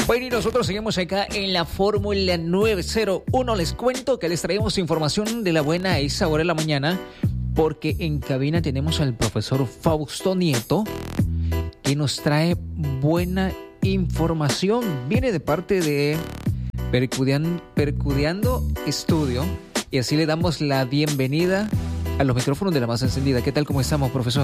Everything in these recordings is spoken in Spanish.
Bueno, y nosotros seguimos acá en la Fórmula 901. Les cuento que les traemos información de la buena a esa hora de la mañana, porque en cabina tenemos al profesor Fausto Nieto, que nos trae buena información. Viene de parte de Percudiando Estudio, y así le damos la bienvenida a los micrófonos de La Más Encendida. ¿Qué tal? ¿Cómo estamos, profesor?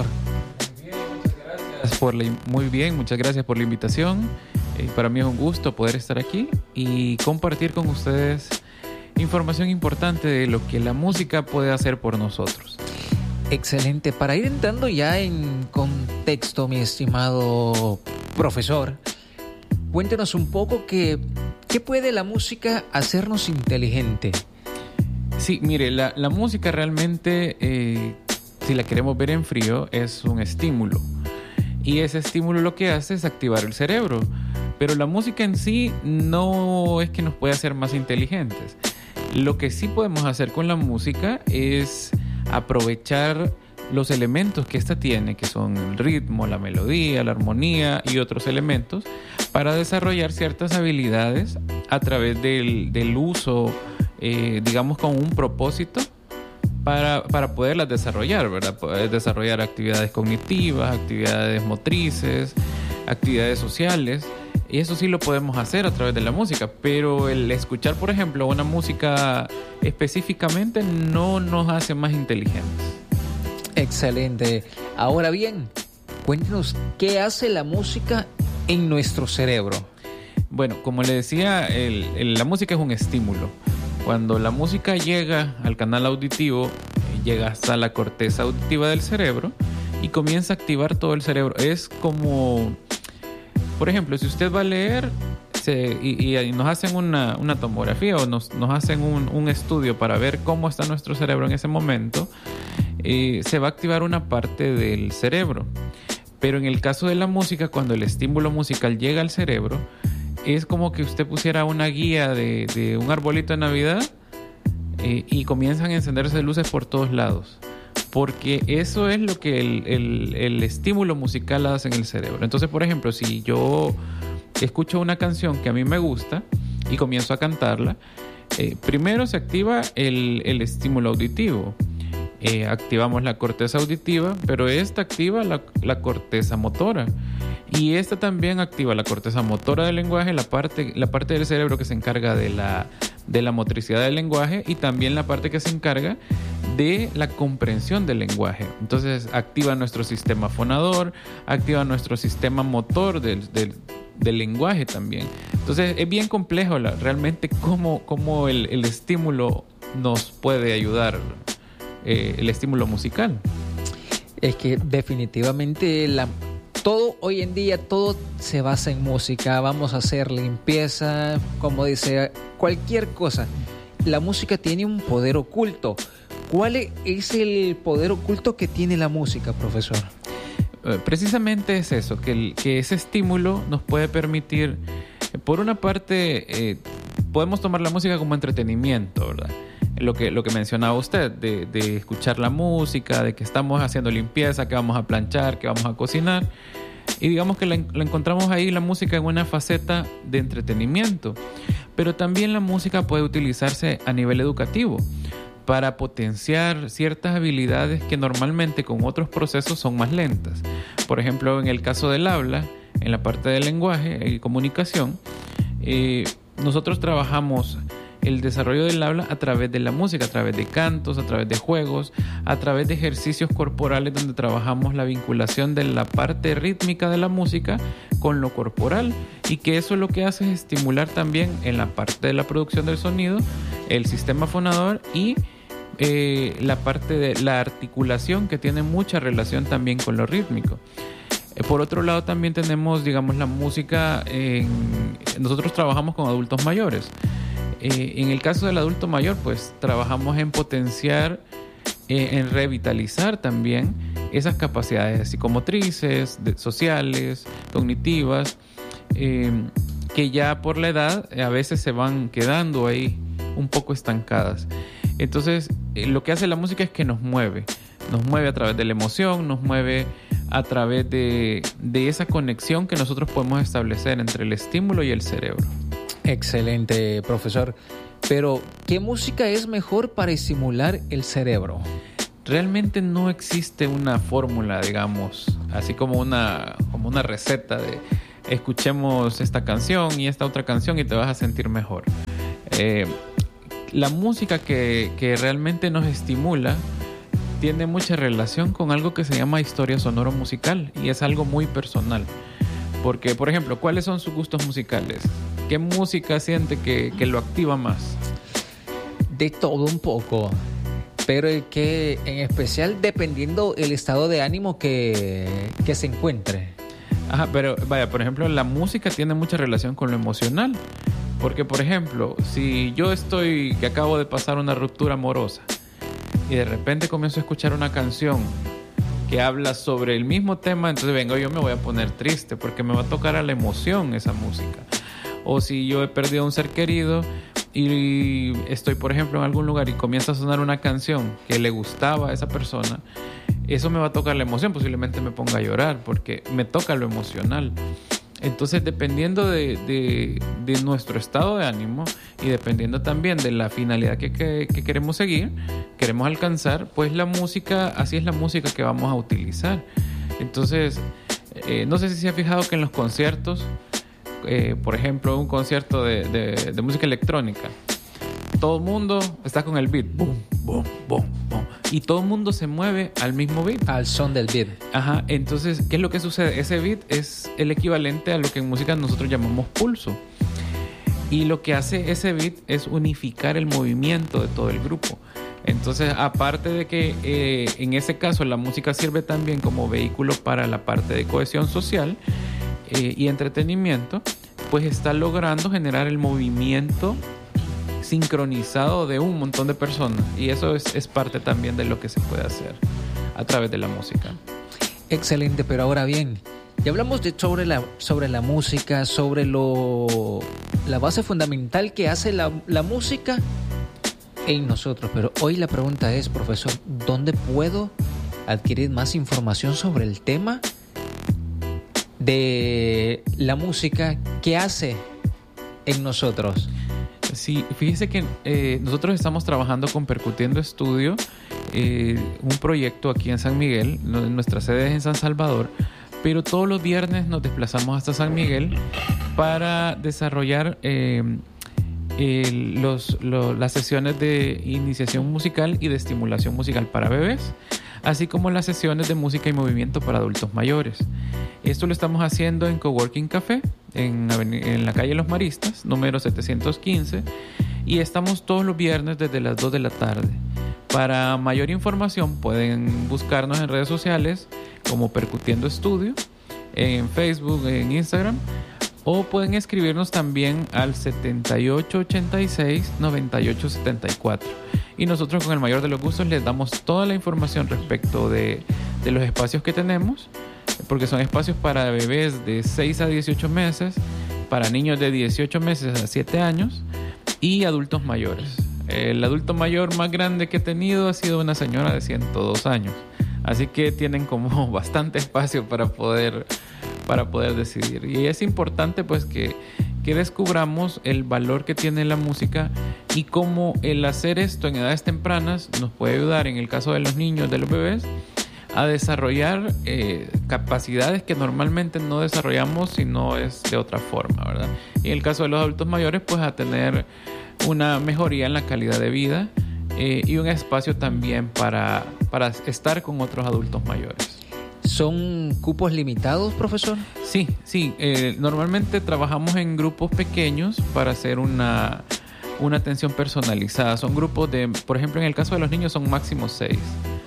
Muy bien, muchas gracias por la invitación. Para mí es un gusto poder estar aquí y compartir con ustedes información importante de lo que la música puede hacer por nosotros. Excelente. Para ir entrando ya en contexto, mi estimado profesor, cuéntenos un poco ¿qué puede la música hacernos inteligente? Sí, mire, la música realmente, si la queremos ver en frío, es un estímulo. Y ese estímulo lo que hace es activar el cerebro. Pero la música en sí no es que nos pueda hacer más inteligentes. Lo que sí podemos hacer con la música es aprovechar los elementos que ésta tiene, que son el ritmo, la melodía, la armonía y otros elementos, para desarrollar ciertas habilidades a través del uso, digamos, con un propósito para poderlas desarrollar, ¿verdad? Poder desarrollar actividades cognitivas, actividades motrices, actividades sociales. Y eso sí lo podemos hacer a través de la música, pero el escuchar, por ejemplo, una música específicamente no nos hace más inteligentes. Excelente. Ahora bien, cuéntenos, ¿qué hace la música en nuestro cerebro? Bueno, como le decía, la música es un estímulo. Cuando la música llega al canal auditivo, llega hasta la corteza auditiva del cerebro y comienza a activar todo el cerebro. Es como... Por ejemplo, si usted va a leer y nos hacen una tomografía o nos hacen un estudio para ver cómo está nuestro cerebro en ese momento, se va a activar una parte del cerebro. Pero en el caso de la música, cuando el estímulo musical llega al cerebro, es como que usted pusiera una guía de un arbolito de Navidad y comienzan a encenderse luces por todos lados. Porque eso es lo que el estímulo musical hace en el cerebro. Entonces, por ejemplo, si yo escucho una canción que a mí me gusta y comienzo a cantarla, primero se activa el estímulo auditivo. Activamos la corteza auditiva, pero esta activa la corteza motora. Y esta también activa la corteza motora del lenguaje, la parte del cerebro que se encarga de la motricidad del lenguaje, y también la parte que se encarga de la comprensión del lenguaje. Entonces activa nuestro sistema fonador, activa nuestro sistema motor del lenguaje también. Entonces es bien complejo realmente cómo el estímulo nos puede ayudar, el estímulo musical. Es que definitivamente todo hoy en día, todo se basa en música. Vamos a hacer limpieza, como dice, cualquier cosa. La música tiene un poder oculto. ¿Cuál es el poder oculto que tiene la música, profesor? Precisamente es eso, que ese estímulo nos puede permitir, por una parte, podemos tomar la música como entretenimiento, ¿verdad? Lo que mencionaba usted, de escuchar la música, de que estamos haciendo limpieza, que vamos a planchar, que vamos a cocinar. Y digamos que la encontramos ahí, la música, en una faceta de entretenimiento. Pero también la música puede utilizarse a nivel educativo para potenciar ciertas habilidades que normalmente con otros procesos son más lentas. Por ejemplo, en el caso del habla, en la parte del lenguaje y comunicación, nosotros trabajamos el desarrollo del habla a través de la música, a través de cantos, a través de juegos, a través de ejercicios corporales donde trabajamos la vinculación de la parte rítmica de la música con lo corporal, y que eso lo que hace es estimular también en la parte de la producción del sonido el sistema fonador y la parte de la articulación, que tiene mucha relación también con lo rítmico. Por otro lado, también tenemos, digamos, la música. Nosotros trabajamos con adultos mayores. En el caso del adulto mayor, pues trabajamos en potenciar, en revitalizar también esas capacidades psicomotrices, sociales, cognitivas, que ya por la edad a veces se van quedando ahí un poco estancadas. Entonces, lo que hace la música es que nos mueve a través de la emoción, nos mueve a través de esa conexión que nosotros podemos establecer entre el estímulo y el cerebro. Excelente, profesor. Pero, ¿qué música es mejor para estimular el cerebro? Realmente no existe una fórmula, digamos, así como una receta de escuchemos esta canción y esta otra canción y te vas a sentir mejor. La música que realmente nos estimula tiene mucha relación con algo que se llama historia sonoro musical y es algo muy personal. Porque, por ejemplo, ¿cuáles son sus gustos musicales? ¿Qué música siente que lo activa más? De todo un poco, pero que en especial dependiendo el estado de ánimo que se encuentre. Ajá, pero vaya, por ejemplo, la música tiene mucha relación con lo emocional. Porque, por ejemplo, si yo que acabo de pasar una ruptura amorosa y de repente comienzo a escuchar una canción que habla sobre el mismo tema, entonces yo me voy a poner triste porque me va a tocar a la emoción esa música. O si yo he perdido a un ser querido y estoy, por ejemplo, en algún lugar y comienza a sonar una canción que le gustaba a esa persona, eso me va a tocar la emoción, posiblemente me ponga a llorar porque me toca lo emocional. Entonces, dependiendo de nuestro estado de ánimo y dependiendo también de la finalidad que queremos seguir, queremos alcanzar, pues la música, así es la música que vamos a utilizar. Entonces, no sé si se ha fijado que en los conciertos, por ejemplo, un concierto de música electrónica, todo el mundo está con el beat, boom, boom, boom, boom, y todo el mundo se mueve al mismo beat. Al son del beat. Ajá, entonces, ¿qué es lo que sucede? Ese beat es el equivalente a lo que en música nosotros llamamos pulso. Y lo que hace ese beat es unificar el movimiento de todo el grupo. Entonces, aparte de que en ese caso la música sirve también como vehículo para la parte de cohesión social y entretenimiento, pues está logrando generar el movimiento sincronizado de un montón de personas, y eso es parte también de lo que se puede hacer a través de la música. Excelente, pero ahora bien, ya hablamos sobre la música, sobre la base fundamental que hace la música en nosotros, pero hoy la pregunta es, profesor, ¿dónde puedo adquirir más información sobre el tema de la música que hace en nosotros? Sí, fíjese que nosotros estamos trabajando con Percutiendo Estudio, un proyecto aquí en San Miguel. Nuestra sede es en San Salvador, pero todos los viernes nos desplazamos hasta San Miguel para desarrollar las sesiones de iniciación musical y de estimulación musical para bebés, así como las sesiones de música y movimiento para adultos mayores. Esto lo estamos haciendo en Coworking Café, en la calle Los Maristas, número 715, y estamos todos los viernes desde las 2 de la tarde. Para mayor información pueden buscarnos en redes sociales como Percutiendo Estudio, en Facebook, en Instagram, o pueden escribirnos también al 7886-9874. Y nosotros con el mayor de los gustos les damos toda la información respecto de los espacios que tenemos, porque son espacios para bebés de 6 a 18 meses, para niños de 18 meses a 7 años y adultos mayores. El adulto mayor más grande que he tenido ha sido una señora de 102 años. Así que tienen como bastante espacio para poder decidir. Y es importante pues que descubramos el valor que tiene la música y cómo el hacer esto en edades tempranas nos puede ayudar, en el caso de los niños, de los bebés, a desarrollar capacidades que normalmente no desarrollamos si no es de otra forma, ¿verdad? Y en el caso de los adultos mayores, pues a tener una mejoría en la calidad de vida y un espacio también para estar con otros adultos mayores. ¿Son cupos limitados, profesor? Sí. Normalmente trabajamos en grupos pequeños para hacer una atención personalizada. Son grupos de, por ejemplo, en el caso de los niños son máximo 6.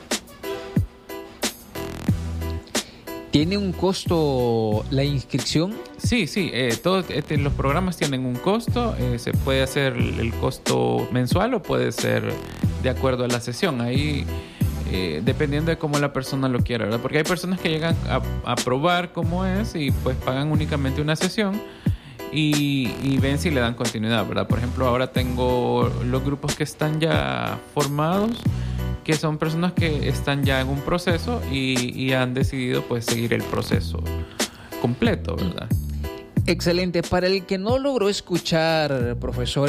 ¿Tiene un costo la inscripción? Sí. Todos los programas tienen un costo. Se puede hacer el costo mensual o puede ser de acuerdo a la sesión. Ahí dependiendo de cómo la persona lo quiera, ¿verdad? Porque hay personas que llegan a probar cómo es y pues pagan únicamente una sesión y ven si le dan continuidad, ¿verdad? Por ejemplo, ahora tengo los grupos que están ya formados, que son personas que están ya en un proceso y han decidido pues seguir el proceso completo, ¿verdad? Excelente. Para el que no logró escuchar, profesor,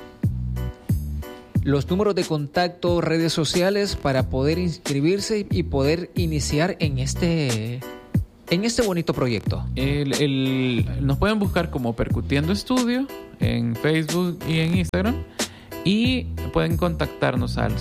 los números de contacto, redes sociales para poder inscribirse y poder iniciar en este bonito proyecto. Nos pueden buscar como Percutiendo Estudio en Facebook y en Instagram, y pueden contactarnos al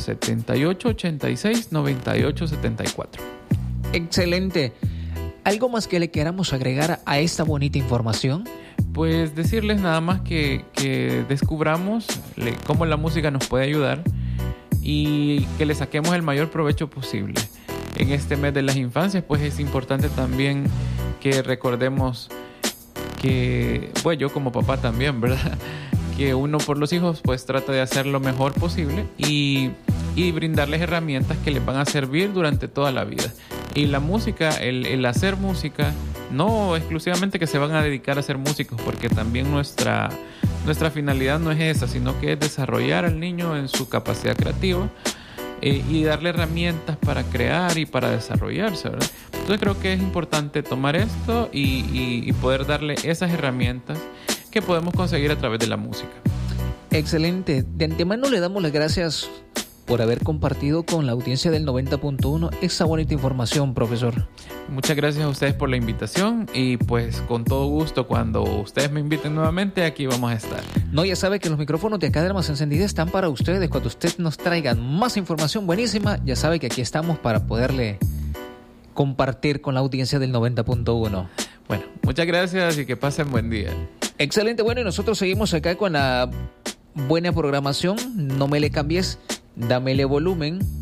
7886-9874. Excelente. ¿Algo más que le queramos agregar a esta bonita información? Pues decirles nada más que descubramos cómo la música nos puede ayudar y que le saquemos el mayor provecho posible. En este mes de las infancias, pues es importante también que recordemos que, bueno, yo como papá también, ¿verdad? Que uno por los hijos pues trata de hacer lo mejor posible y brindarles herramientas que les van a servir durante toda la vida. Y la música, el hacer música, no exclusivamente que se van a dedicar a ser músicos, porque también nuestra finalidad no es esa, sino que es desarrollar al niño en su capacidad creativa y darle herramientas para crear y para desarrollarse, ¿verdad? Entonces creo que es importante tomar esto y poder darle esas herramientas que podemos conseguir a través de la música. Excelente. De antemano le damos las gracias por haber compartido con la audiencia del 90.1 esa bonita información, profesor. Muchas gracias a ustedes por la invitación y pues con todo gusto cuando ustedes me inviten nuevamente aquí vamos a estar. No, ya sabe que los micrófonos de acá de Almas Encendidas están para ustedes. Cuando usted nos traiga más información buenísima, ya sabe que aquí estamos para poderle compartir con la audiencia del 90.1. Bueno, muchas gracias y que pasen buen día. Excelente, bueno, y nosotros seguimos acá con la buena programación. No me le cambies, dámele volumen.